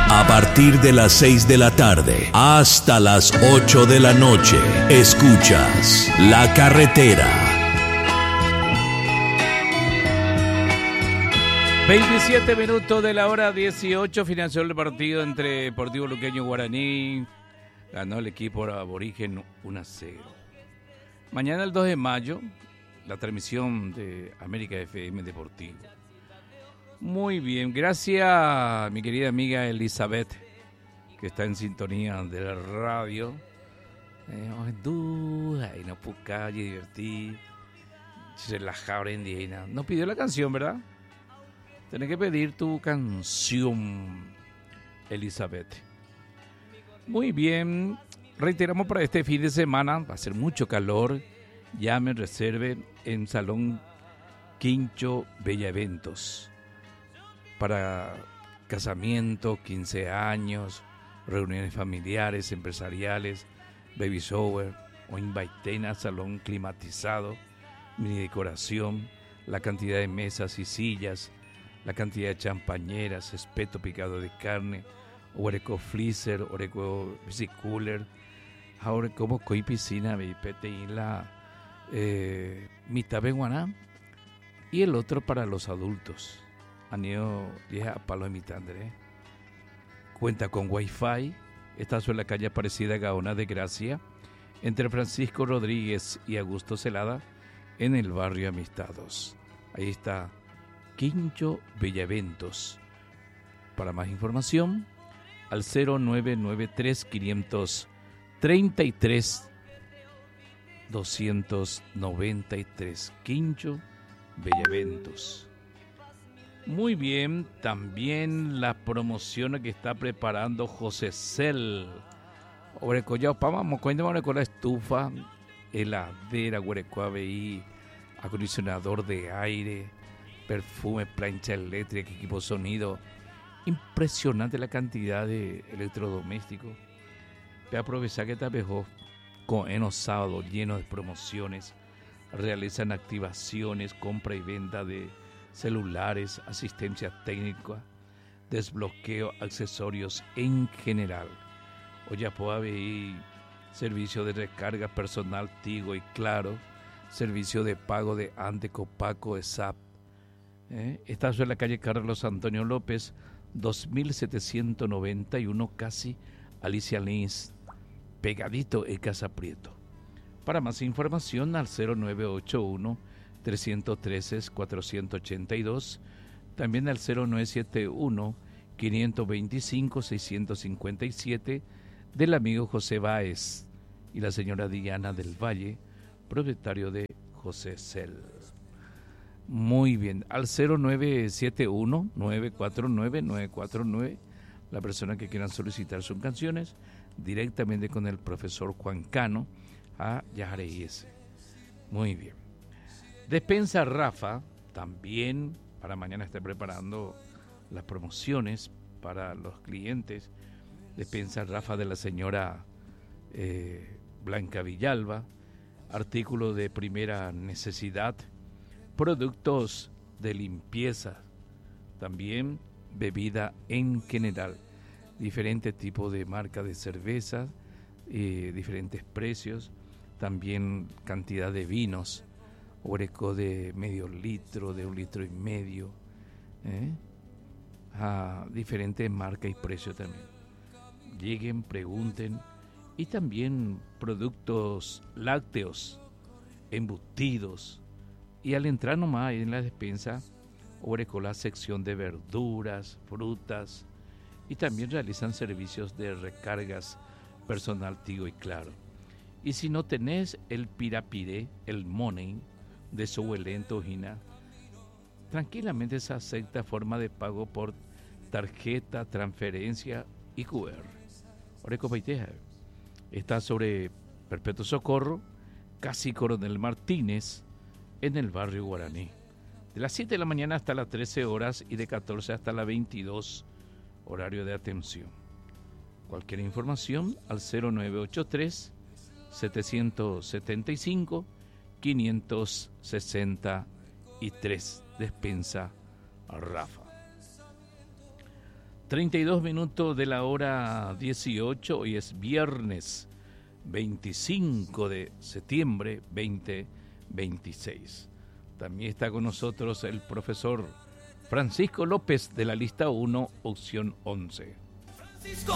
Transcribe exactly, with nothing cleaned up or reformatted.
A partir de las seis de la tarde hasta las ocho de la noche, escuchas La Carretera. veintisiete minutos de la hora dieciocho, financió el partido entre Deportivo Luqueño y Guaraní. Ganó el equipo aborigen uno a cero. Mañana el dos de mayo, la transmisión de América F M Deportivo. Muy bien, gracias mi querida amiga Elizabeth, que está en sintonía de la radio. Eh, y no puca, y divertir, relajar en día. Nos pidió la canción, ¿verdad? Tienes que pedir tu canción, Elizabeth. Muy bien, reiteramos para este fin de semana, va a ser mucho calor. Llame, reserve en Salón Quincho Bella Eventos. Para casamiento, quince años, reuniones familiares, empresariales, baby shower o invitena, salón climatizado, mini decoración, la cantidad de mesas y sillas, la cantidad de champañeras, espeto picado de carne, oreco freezer, oreco cooler, ahora como coi piscina, vipete y la eh, mitad beguaná, y el otro para los adultos. Aneo vieja palo de mitad, ¿eh? Cuenta con wifi, está sobre la calle Aparecida Gaona de Gracia, entre Francisco Rodríguez y Augusto Celada, en el barrio Amistados. Ahí está Quincho Bellaventos. Para más información, al cero nueve nueve tres, quinientos treinta y tres, doscientos noventa y tres. Quincho Bellaventos. Muy bien, también la promoción que está preparando José Cel. Orecoya, vamos, cuéntame con la estufa, heladera, huerecoabeí, acondicionador de aire, perfume, plancha eléctrica, equipo sonido. Impresionante la cantidad de electrodomésticos. Voy a aprovechar que está mejor con en los sábados llenos de promociones. Realizan activaciones, compra y venta de celulares, asistencia técnica, desbloqueo, accesorios en general. Oye, puede haber servicio de recarga personal Tigo y Claro, servicio de pago de Anteco, Paco, E S A P. ¿Eh? Está en la calle Carlos Antonio López, dos mil setecientos noventa y uno, casi Alicia Lins, pegadito en Casa Prieto. Para más información al cero nueve ocho uno, tres uno tres, cuatro ocho dos, también al cero nueve siete uno, cinco dos cinco, seis cinco siete del amigo José Báez y la señora Diana del Valle, propietario de José Cel. Muy bien, al cero nueve siete uno, nueve cuatro nueve, nueve cuatro nueve, la persona que quieran solicitar sus canciones, directamente con el profesor Juan Cano a Yajareíes. Muy bien. Despensa Rafa, también para mañana está preparando las promociones para los clientes. Despensa Rafa de la señora eh, Blanca Villalba, artículos de primera necesidad, productos de limpieza, también bebida en general, diferentes tipos de marcas de cerveza, eh, diferentes precios, también cantidad de vinos, oreco de medio litro, de un litro y medio, ¿eh? a diferentes marcas y precios también. Lleguen, pregunten, y también productos lácteos, embutidos, y al entrar nomás ahí en la despensa, oreco la sección de verduras, frutas, y también realizan servicios de recargas personal Tigo y Claro. Y si no tenés el pirapiré, el money de Sohuelento, Gina, tranquilamente se acepta forma de pago por tarjeta, transferencia y Q R. Oreco Paiteja está sobre Perpetuo Socorro, casi Coronel Martínez, en el barrio Guaraní. De las siete de la mañana hasta las trece horas y de catorce hasta las veintidós, horario de atención. Cualquier información al cero nueve ocho tres, siete siete cinco, cinco seis tres. Despensa Rafa. treinta y dos minutos de la hora dieciocho, hoy es viernes veinticinco de septiembre veinte veintiséis. También está con nosotros el profesor Francisco López de la lista uno, opción once. Francisco